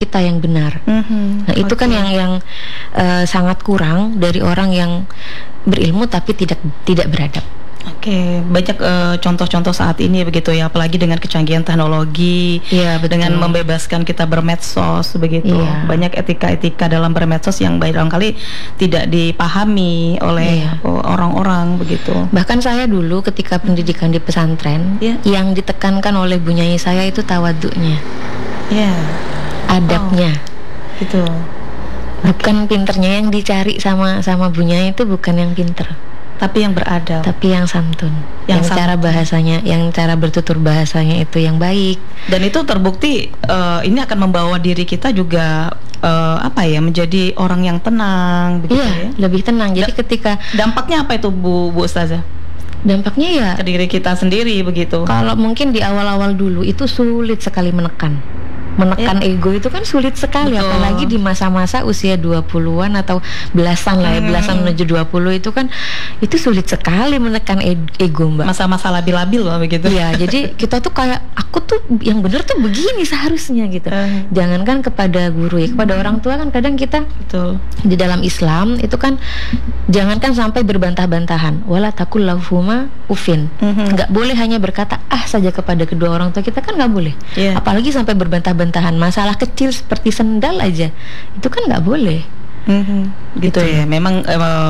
kita yang benar. Nah, itu kan yang sangat kurang dari orang yang berilmu tapi tidak beradab. Oke, banyak contoh-contoh saat ini begitu ya, apalagi dengan kecanggihan teknologi, Iya, betul. dengan membebaskan kita bermedsos begitu. Iya. Banyak etika-etika dalam bermedsos yang barangkali tidak dipahami oleh orang-orang begitu. Bahkan saya dulu ketika pendidikan di pesantren, yang ditekankan oleh Bu Nyai saya itu tawaduknya, adabnya, gitu. Bukan pinternya yang dicari sama Bu Nyai, itu bukan yang pinter, tapi yang beradab, tapi yang santun, yang cara bahasanya, yang cara bertutur bahasanya itu yang baik. Dan itu terbukti ini akan membawa diri kita juga menjadi orang yang tenang begitu. Iya, lebih tenang. Jadi ketika dampaknya apa itu Bu Ustazah? Dampaknya ya ke diri kita sendiri begitu. Kalau mungkin di awal-awal dulu itu sulit sekali menekan ego itu kan sulit sekali. Betul. Apalagi di masa-masa usia 20-an atau belasan lah ya, belasan menuju 20 itu kan itu sulit sekali menekan ego, Mbak. Masa-masa labil-labil lah begitu. Iya, jadi kita tuh kayak aku tuh yang bener tuh begini seharusnya gitu. Jangankan kepada guru ya, kepada orang tua kan kadang kita di dalam Islam itu kan jangankan sampai berbantah-bantahan, wala taqul lahuma ufin. Nggak boleh hanya berkata saja kepada kedua orang tua kita, kan nggak boleh. Apalagi sampai berbantah-bantahan masalah kecil seperti sendal aja, itu kan nggak boleh. Gitu ya. Memang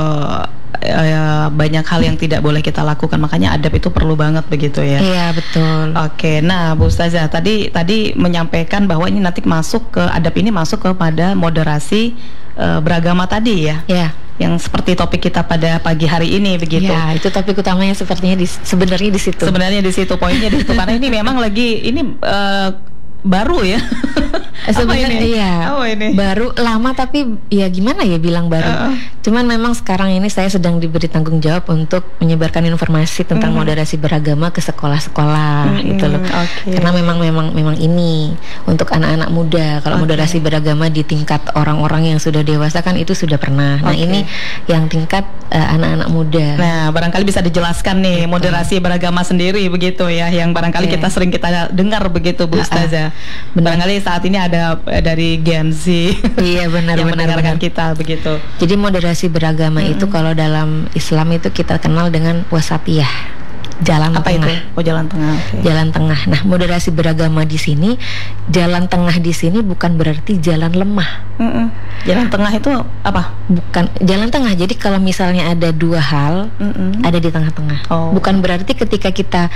banyak hal yang tidak boleh kita lakukan, makanya adab itu perlu banget begitu ya. Iya, betul. Oke, nah Bu Ustazah tadi menyampaikan bahwa ini nanti masuk ke adab, ini masuk kepada moderasi beragama tadi ya. Iya. Yang seperti topik kita pada pagi hari ini begitu. Ya, itu topik utamanya sepertinya sebenarnya di situ. Sebenarnya di situ, poinnya di situ karena ini memang lagi baru ya. Sebenarnya iya. Baru lama tapi ya gimana ya bilang baru. Cuman memang sekarang ini saya sedang diberi tanggung jawab untuk menyebarkan informasi tentang moderasi beragama ke sekolah-sekolah gitu loh. Karena memang ini untuk anak-anak muda. Kalau moderasi beragama di tingkat orang-orang yang sudah dewasa kan itu sudah pernah. Nah, ini yang tingkat anak-anak muda. Nah, barangkali bisa dijelaskan nih moderasi beragama sendiri begitu ya, yang barangkali kita sering kita dengar begitu Bu Ustazah. Barangkali saat ini ada dari Gen Z. Iya, benar yang benar mendengarkan kita begitu. Jadi moderasi beragama itu kalau dalam Islam itu kita kenal dengan wasatiyah, jalan tengah. Itu? Oh, jalan tengah. Jalan tengah. Nah, moderasi beragama di sini, jalan tengah di sini bukan berarti jalan lemah. Jalan tengah itu apa? Bukan jalan tengah. Jadi kalau misalnya ada dua hal, ada di tengah-tengah. Bukan berarti ketika kita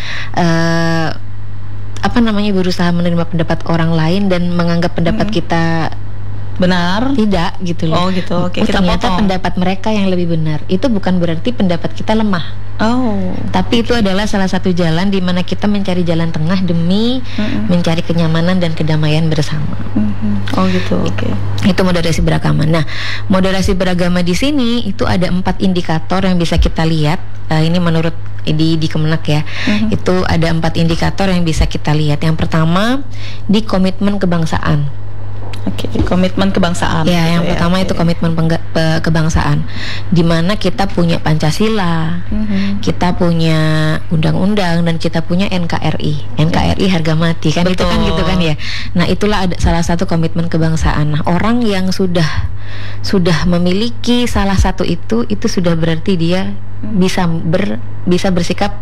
berusaha menerima pendapat orang lain dan menganggap pendapat kita benar, tidak gitu loh. Gitu. Ternyata pendapat mereka yang lebih benar. Itu bukan berarti pendapat kita lemah. Tapi itu adalah salah satu jalan di mana kita mencari jalan tengah demi mencari kenyamanan dan kedamaian bersama. Gitu. Itu moderasi beragama. Nah, moderasi beragama di sini itu ada 4 indikator yang bisa kita lihat. Ini menurut di Kemenak ya. Itu ada 4 indikator yang bisa kita lihat. Yang pertama di komitmen kebangsaan. Komitmen kebangsaan. Ya, yang pertama itu komitmen kebangsaan, di mana kita punya Pancasila, kita punya undang-undang, dan kita punya NKRI. NKRI harga mati kan. Betul. Itu kan gitu kan ya. Nah, itulah ada salah satu komitmen kebangsaan. Nah, orang yang sudah memiliki salah satu itu sudah berarti dia bisa bersikap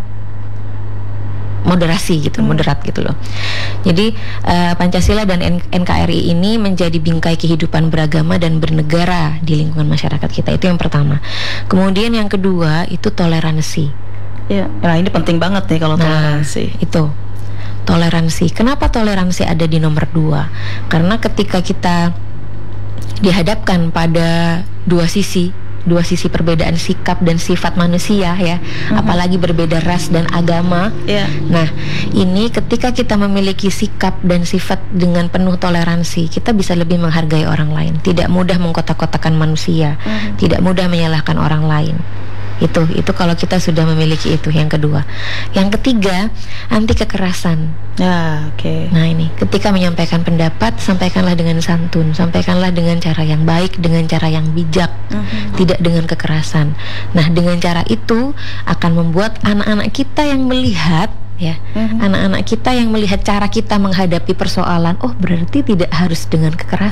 moderasi gitu, moderat gitu loh. Jadi Pancasila dan NKRI ini menjadi bingkai kehidupan beragama dan bernegara di lingkungan masyarakat kita. Itu yang pertama. Kemudian yang kedua itu toleransi. Nah, ini penting banget nih kalau toleransi. Itu toleransi. Kenapa toleransi ada di nomor 2? Karena ketika kita dihadapkan pada dua sisi perbedaan sikap dan sifat manusia ya, apalagi berbeda ras dan agama. Nah, ini ketika kita memiliki sikap dan sifat dengan penuh toleransi, kita bisa lebih menghargai orang lain, tidak mudah mengkotak-kotakan manusia, tidak mudah menyalahkan orang lain. Itu kalau kita sudah memiliki itu. Yang kedua. Yang ketiga, anti kekerasan. Nah, ini ketika menyampaikan pendapat, sampaikanlah dengan santun, sampaikanlah dengan cara yang baik, dengan cara yang bijak, tidak dengan kekerasan. Nah, dengan cara itu akan membuat anak-anak kita yang melihat anak-anak kita yang melihat cara kita menghadapi persoalan, berarti tidak harus dengan kekerasan.